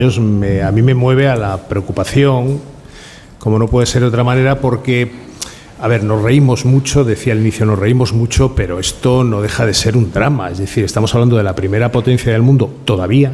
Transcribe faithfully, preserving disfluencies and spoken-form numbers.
Me, a mí me mueve a la preocupación, como no puede ser de otra manera, porque, a ver, nos reímos mucho, decía al inicio, nos reímos mucho, pero esto no deja de ser un drama. Es decir, estamos hablando de la primera potencia del mundo todavía,